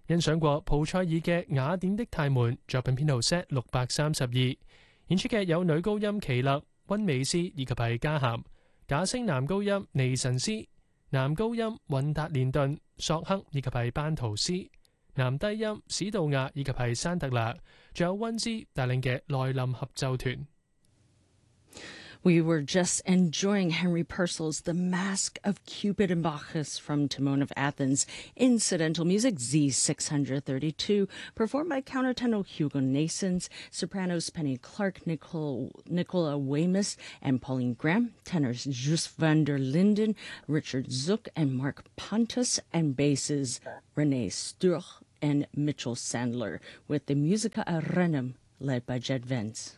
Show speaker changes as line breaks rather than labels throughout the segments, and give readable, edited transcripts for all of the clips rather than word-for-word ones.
欣賞過蒲塞爾嘅《雅典的泰門》作品編號 set 632，演出嘅有女高音奇勒、溫美斯以及係嘉咸，假聲男高音尼神斯，男高音雲達連頓、索克以及係班圖斯，男低音史杜亞以及係山特勒，仲有溫茲帶領嘅內林合奏團。
We were just enjoying Henry Purcell's The Mask of Cupid and Bacchus from Timon of Athens, incidental music Z632, performed by countertenor Hugo Nasons, sopranos Penny Clark, Nicola Weymouth, and Pauline Graham, tenors Just van der Linden, Richard Zook, and Mark Pontus, and basses Renee Sturch and Mitchell Sandler, with the Musica Arenum led by Jed Vance.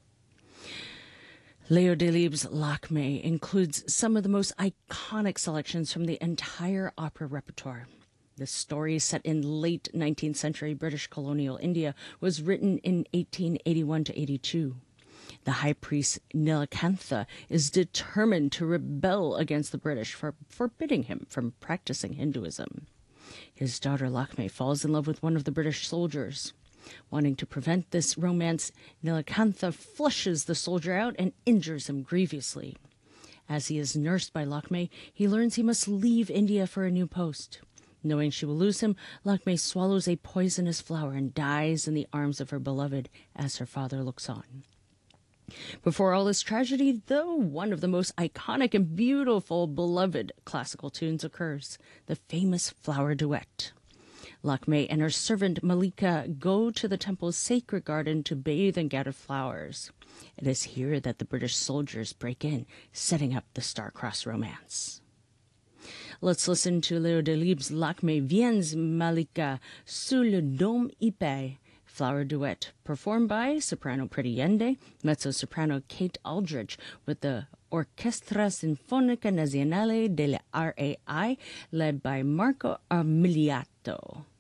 Leo Delibes' Lakme includes some of the most iconic selections from the entire opera repertoire. The story, set in late 19th century British colonial India, was written in 1881 to 82. The high priest Nilakantha is determined to rebel against the British for forbidding him from practicing Hinduism. His daughter Lakme falls in love with one of the British soldiers. Wanting to prevent this romance, Nilakantha flushes the soldier out and injures him grievously. As he is nursed by Lakme, he learns he must leave India for a new post. Knowing she will lose him, Lakme swallows a poisonous flower and dies in the arms of her beloved as her father looks on. Before all this tragedy, though, one of the most iconic and beautiful beloved classical tunes occurs, the famous flower duet. Lakme and her servant Malika go to the temple's sacred garden to bathe and gather flowers. It is here that the British soldiers break in, setting up the star-crossed romance. Let's listen to Leo Delibes' Lakme Viens Malika sous le dôme épais, flower duet, performed by soprano Pretty Yende, mezzo-soprano Kate Aldrich, with the Orchestra Sinfonica Nazionale delle RAI, led by Marco Armiliato.